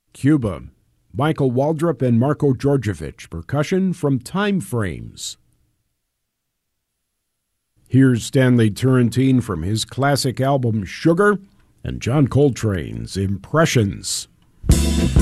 Cuba, Michael Waldrop and Marko Djordjevic, percussion from Time Frames. Here's Stanley Turrentine from his classic album Sugar and John Coltrane's Impressions.